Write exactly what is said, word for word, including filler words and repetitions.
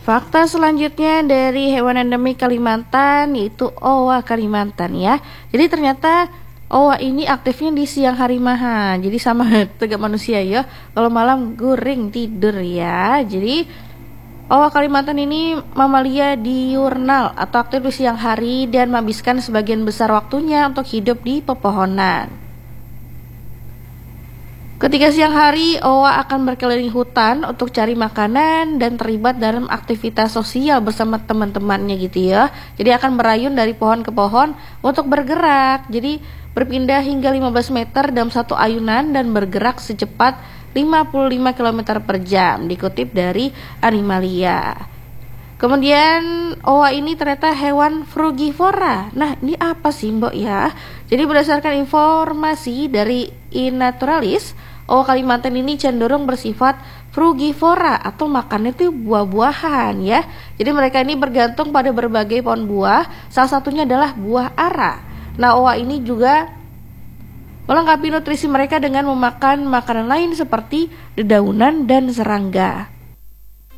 Fakta selanjutnya dari hewan endemik Kalimantan yaitu owa Kalimantan ya. Jadi ternyata owa ini aktifnya di siang hari maha. Jadi sama tegak manusia ya. Kalau malam guring tidur ya. Jadi owa Kalimantan ini mamalia diurnal atau aktif di siang hari dan menghabiskan sebagian besar waktunya untuk hidup di pepohonan. Ketika siang hari, owa akan berkeliling hutan untuk cari makanan dan terlibat dalam aktivitas sosial bersama teman-temannya gitu ya. Jadi akan merayun dari pohon ke pohon untuk bergerak. Jadi berpindah hingga lima belas meter dalam satu ayunan dan bergerak secepat lima puluh lima kilometer per jam, dikutip dari Animalia. Kemudian owa ini ternyata hewan frugivora. Nah, ini apa sih Mbok ya? Jadi berdasarkan informasi dari iNaturalis, owa Kalimantan ini cenderung bersifat frugivora atau makannya itu buah-buahan ya. Jadi mereka ini bergantung pada berbagai pohon buah, salah satunya adalah buah ara. Nah, owa ini juga melengkapi nutrisi mereka dengan memakan makanan lain seperti dedaunan dan serangga.